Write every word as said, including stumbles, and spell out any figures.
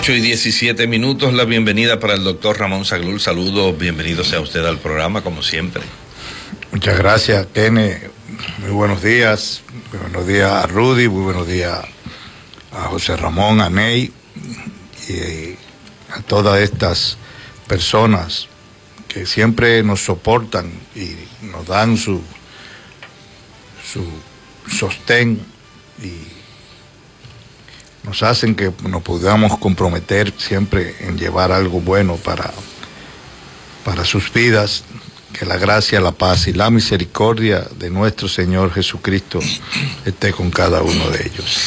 ocho y diecisiete minutos, la bienvenida para el doctor Ramón Zaglul. Saludos, bienvenido sea usted al programa, como siempre. Muchas gracias, Kene. Muy buenos días. Muy buenos días a Rudy, muy buenos días a José Ramón, a Ney y a todas estas personas que siempre nos soportan y nos dan su, su sostén y nos hacen que nos podamos comprometer siempre en llevar algo bueno para, para sus vidas. Que la gracia, la paz y la misericordia de nuestro Señor Jesucristo esté con cada uno de ellos.